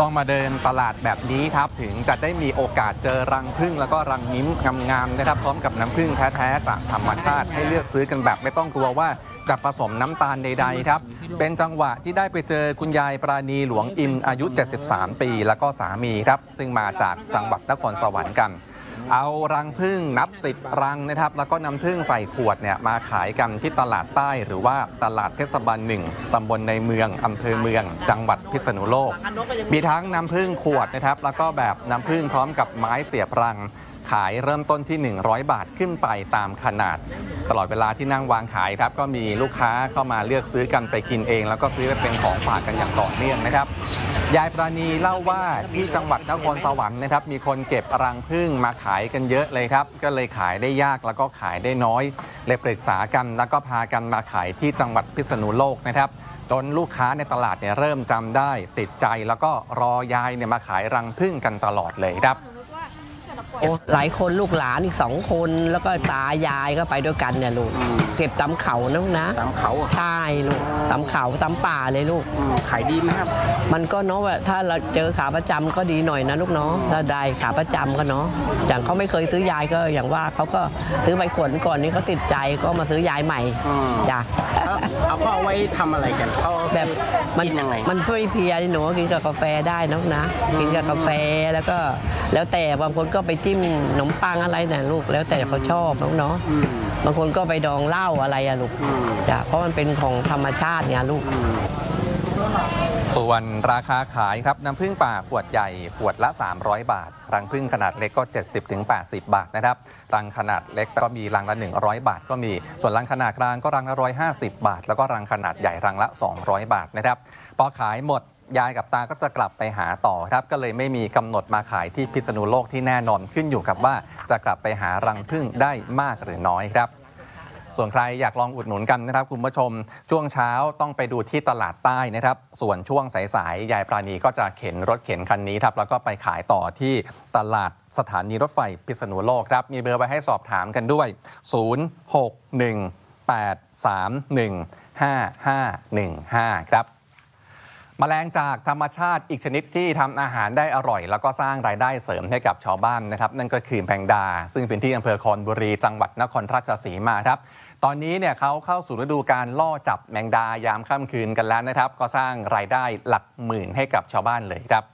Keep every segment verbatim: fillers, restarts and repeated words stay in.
ต้องมาเดินตลาดแบบนี้ครับถึงจะได้มีโอกาสเจอรังผึ้งแล้วก็รังมิ้มงามๆนะครับพร้อมกับน้ำผึ้งแท้ๆจากธรรมชาติให้เลือกซื้อกันแบบไม่ต้องกลัวว่าจะผสมน้ำตาลใดๆครับเป็นจังหวะที่ได้ไปเจอคุณยายปราณีหลวงอินอายุเจ็ดสิบสามปีแล้วก็สามีครับซึ่งมาจากจังหวัดนครสวรรค์กันเอารังผึ้งนับสิบรังนะครับแล้วก็น้ำผึ้งใส่ขวดเนี่ยมาขายกันที่ตลาดใต้หรือว่าตลาดเทศบาลหนึ่งตำบลในเมืองอำเภอเมืองจังหวัดพิษณุโลกมีทั้งน้ำผึ้งขวดนะครับแล้วก็แบบน้ำผึ้งพร้อมกับไม้เสียบรังขายเริ่มต้นที่หนึ่งร้อยบาทขึ้นไปตามขนาดตลอดเวลาที่นั่งวางขายครับก็มีลูกค้าเข้ามาเลือกซื้อกันไปกินเองแล้วก็ซื้อไปเป็นของฝากกันอย่างต่อเนื่องนะครับยายปราณีเล่าว่าที่จังหวัดนครสวรรค์นะครับมีคนเก็บรังผึ้งมาขายกันเยอะเลยครับก็เลยขายได้ยากแล้วก็ขายได้น้อยเลยปรึกษากันแล้วก็พากันมาขายที่จังหวัดพิษณุโลกนะครับจนลูกค้าในตลาดเนี่ยเริ่มจำได้ติดใจแล้วก็รอยายเนี่ยมาขายรังผึ้งกันตลอดเลยครับโอ้หลายคนลูกหลานอีกสองคนแล้วก็ตายายก็ไปด้วยกันเนี่ยลูกเก็บตำเขานะนะตำเขาใช่ลูกตำเขาตำป่าเลยลูกขายดีไหมครับมันก็เนาะว่าถ้าเราเจอขาประจำก็ดีหน่อยนะลูกเนาะถ้าได้ขาประจำก็เนาะอย่างเขาไม่เคยซื้อยายก็อย่างว่าเขาก็ซื้อใบขวดก่อนนี้เขาติดใจก็มาซื้อยายใหม่จ้ะเอาเขาเอาไว้ทำอะไรกันเขาแบบมันยังไงมันช่วยเพียหนูกินกับกาแฟได้นะนะกินกับกาแฟแล้วก็แล้วแต่บางคนก็ไปจิ้มขนมปังอะไรนะลูกแล้วแต่เขาชอบเนาะบางคนก็ไปดองเหล้าอะไรอะลูกจ้ะเพราะมันเป็นของธรรมชาติไงลูกส่วนราคาขายครับน้ำผึ้งป่าขวดใหญ่ขวดละสามร้อยบาทรังผึ้งขนาดเล็กก็ เจ็ดสิบถึงแปดสิบ บาทนะครับรังขนาดเล็กก็มีรังละหนึ่งร้อยบาทก็มีส่วนรังขนาดกลางก็รังละหนึ่งร้อยห้าสิบบาทแล้วก็รังขนาดใหญ่รังละสองร้อยบาทนะครับพอขายหมดยายกับตาก็จะกลับไปหาต่อครับก็เลยไม่มีกำหนดมาขายที่พิษณุโลกที่แน่นอนขึ้นอยู่กับว่าจะกลับไปหารังผึ้งได้มากหรือน้อยครับส่วนใครอยากลองอุดหนุนกันนะครับคุณผู้ชมช่วงเช้าต้องไปดูที่ตลาดใต้นะครับส่วนช่วงสายๆยายปราณีก็จะเข็นรถเข็นคันนี้ครับแล้วก็ไปขายต่อที่ตลาดสถานีรถไฟพิษณุโลกครับมีเบอร์ไว้ให้สอบถามกันด้วยศูนย์ หก หนึ่ง แปด สาม หนึ่ง ห้า ห้า หนึ่ง ห้าครับแมลงจากธรรมชาติอีกชนิดที่ทำอาหารได้อร่อยแล้วก็สร้างรายได้เสริมให้กับชาวบ้านนะครับนั่นก็คือแมงดาซึ่งเป็นที่อำเภอคอนบุรีจังหวัดนครราชสีมาครับตอนนี้เนี่ยเขาเข้าสู่ฤดูการล่อจับแมงดายามค่ำคืนกันแล้วนะครับก็สร้างรายได้หลักหมื่นให้กับชาวบ้านเลยครับ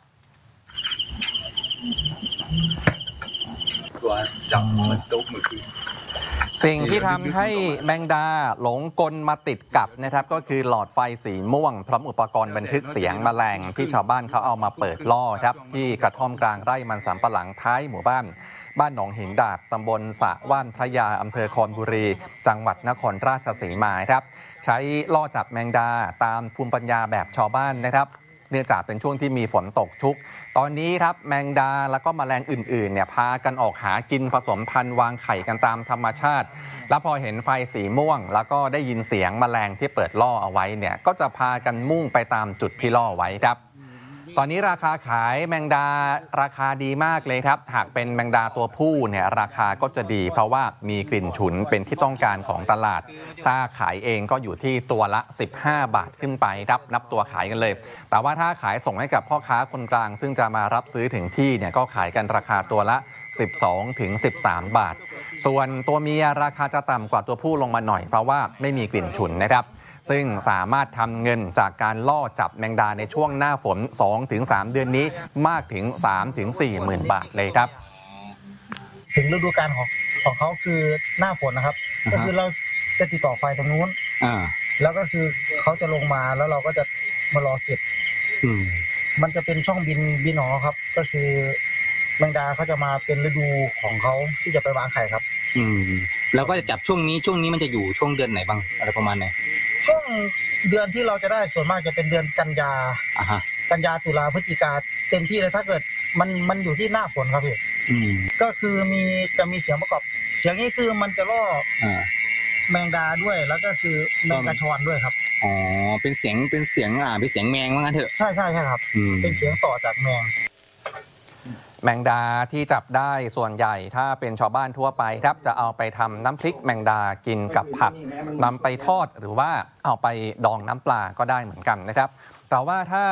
ตัวจับมันตุ๊กมือคือสิ่งที่ทำให้แมงดาหลงกลมาติดกับนะครับก็คือหลอดไฟสีม่วงพร้อมอุปกรณ์บันทึกเสียงแมลงที่ชาวบ้านเขาเอามาเปิดล่อครับที่กระท่อมกลางไร่มันสำปะหลังท้ายหมู่บ้านบ้านหนองหินดาบตำบลสะว่านพระยาอำเภอคอนบุรีจังหวัดนครราชสีมาครับใช้ล่อจับแมงดาตามภูมิปัญญาแบบชาวบ้านนะครับเนื่องจากเป็นช่วงที่มีฝนตกชุกตอนนี้ครับแมงดาแล้วก็แมลงอื่นๆเนี่ยพากันออกหากินผสมพันธุ์วางไข่กันตามธรรมชาติแล้วพอเห็นไฟสีม่วงแล้วก็ได้ยินเสียงแมลงที่เปิดล่อเอาไว้เนี่ยก็จะพากันมุ่งไปตามจุดที่ล่อไว้ครับตอนนี้ราคาขายแมงดาราคาดีมากเลยครับหากเป็นแมงดาตัวผู้เนี่ยราคาก็จะดีเพราะว่ามีกลิ่นฉุนเป็นที่ต้องการของตลาดถ้าขายเองก็อยู่ที่ตัวละสิบห้าบาทขึ้นไปครับนับตัวขายกันเลยแต่ว่าถ้าขายส่งให้กับพ่อค้าคนกลางซึ่งจะมารับซื้อถึงที่เนี่ยก็ขายกันราคาตัวละสิบสองถึงสิบสามบาทส่วนตัวเมียราคาจะต่ำกว่าตัวผู้ลงมาหน่อยเพราะว่าไม่มีกลิ่นฉุนนะครับซึ่งสามารถทำเงินจากการล่อจับแมงดาในช่วงหน้าฝน สองถึงสาม เดือนนี้มากถึง สามถึงสี่ หมื่นบาทเลยครับถึงฤดูกาลของของเขาคือหน้าฝนนะครับ uh-huh. ก็คือเราจะติดต่อไฟตรงนู้น uh-huh. แล้วก็คือเขาจะลงมาแล้วเราก็จะมารอเก็บ uh-huh. มันจะเป็นช่องบินบินหนอครับก็คือแมงดาเขาจะมาเป็นฤดูของเขาที่จะไปวางไข่ครับอืมแล้วก็จะจับช่วงนี้ช่วงนี้มันจะอยู่ช่วงเดือนไหนบ้างอะไรประมาณไหนช่วงเดือนที่เราจะได้ส่วนมากจะเป็นเดือนกันยาอ่าฮะกันยาตุลาพฤศจิกาเต็มที่เลยถ้าเกิดมันมันอยู่ที่หน้าฝนครับพี่อืมก็คือมีจะมีเสียงประกอบเสียงนี้คือมันจะล่ออ่าแมงดาด้วยแล้วก็คือแมงกระชอนด้วยครับอ๋อเป็นเสียงเป็นเสียงอ่าเป็นเสียงแมงว่างั้นเถอะใช่ใช่ใช่ครับเป็นเสียงต่อจากแมงแมงดาที่จับได้ส่วนใหญ่ถ้าเป็นชาวบ้านทั่วไปครับจะเอาไปทำน้ำพริกแมงดากินกับผักนำไปทอดหรือว่าเอาไปดองน้ำปลาก็ได้เหมือนกันนะครับแต่ว่าถ้า